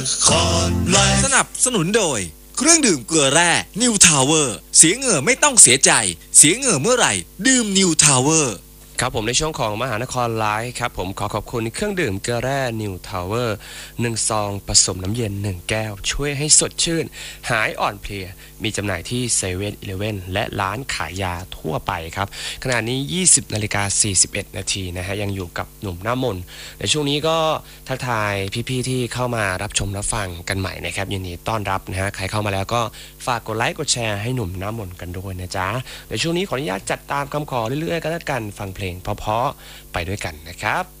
สนับสนุนโดยเครื่องดื่มเกลือแร่ New Tower เสียเหงื่อไม่ต้องเสียใจเสียเหงื่อเมื่อไหร่ดื่ม New Tower ครับผมในช่วงของมหานครไลฟ์ครับผมขอบคุณเครื่องดื่มเกลือแร่ New Tower 1 ซองผสมน้ำเย็น 1 แก้วช่วยให้สดชื่นหายอ่อนเพลียมีจำหน่ายที่เซเว่นอีเลฟเว่นและร้านขายยาทั่วไปครับขณะนี้ 20:41 นาทีนะฮะยังอยู่กับหนุ่มหน้ามนในช่วงนี้ก็ทักทายพี่ๆที่เข้ามารับชมรับฟังกันใหม่นะครับยินดีต้อนรับนะฮะใครเข้ามาแล้วก็ฝากกดไลค์กดแชร์ให้หนุ่มหน้ามนกันด้วยนะจ๊ะในช่วงนี้ขออนุญาตจัดตามคำขอเรื่อยๆกันแล้วกันฟังเพลงเพราะๆไปด้วยกันนะครับ